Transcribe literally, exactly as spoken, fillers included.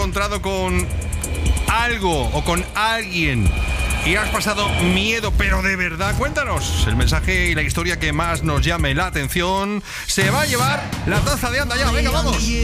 encontrado con algo o con alguien y has pasado miedo, pero de verdad, cuéntanos. El mensaje y la historia que más nos llame la atención se va a llevar la taza de Anda Ya. Venga, vamos.